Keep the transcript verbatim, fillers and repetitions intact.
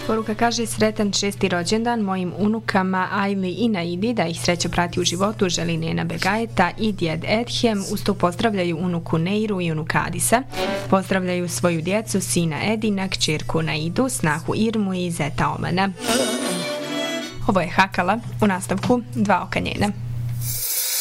Poruka kaže: sretan šesti rođendan mojim unukama Ajli i Naidi, da ih sreća prati u životu, želi Nena Begajeta i djed Edhem. Uz to pozdravljaju unuku Neiru i unuka Adisa. Pozdravljaju svoju djecu, sina Edina, kćerku Naidu, snahu Irmu i zeta Omana. Ovo je Hakala, u nastavku Dva oka njena.